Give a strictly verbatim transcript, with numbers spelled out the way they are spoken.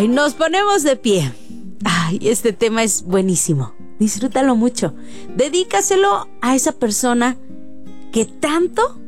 Ay, nos ponemos de pie. Ay, este tema es buenísimo. Disfrútalo mucho. Dedícaselo a esa persona que tanto